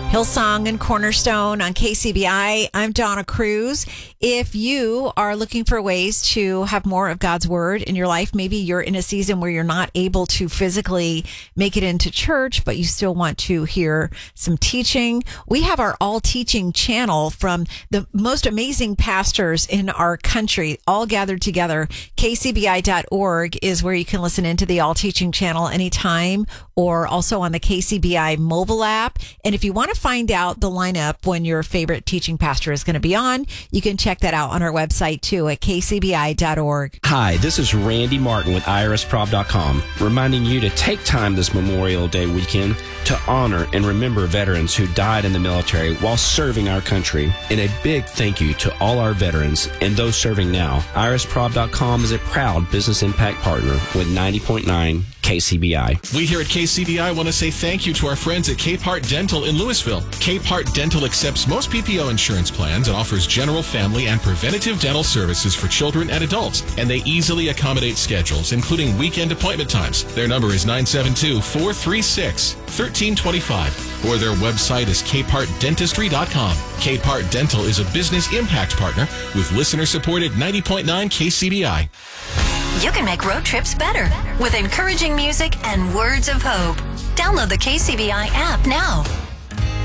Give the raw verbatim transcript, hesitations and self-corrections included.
Hillsong and Cornerstone on K C B I. I'm Donna Cruz. If you are looking for ways to have more of God's Word in your life, maybe you're in a season where you're not able to physically make it into church, but you still want to hear some teaching. We have our All Teaching channel from the most amazing pastors in our country, all gathered together. K C B I dot org is where you can listen into the All Teaching channel anytime, or also on the K C B I mobile app. And if you want to find out the lineup when your favorite teaching pastor is going to be on, you can check that out on our website too at K C B I dot org. Hi, this is Randy Martin with I R S prob dot com, reminding you to take time this Memorial Day weekend to honor and remember veterans who died in the military while serving our country. And a big thank you to all our veterans and those serving now. I R S prob dot com is a proud business impact partner with ninety point nine K C B I. We here at K C B I want to say thank you to our friends at Capehart Dental in Louisville. Capehart Dental accepts most P P O insurance plans and offers general, family, and preventative dental services for children and adults. And they easily accommodate schedules, including weekend appointment times. Their number is nine seven two, four three six, one three two five, or their website is capehart dentistry dot com. Capehart Dental is a business impact partner with listener-supported ninety point nine K C B I. You can make road trips better with encouraging music and words of hope. Download the K C B I app now.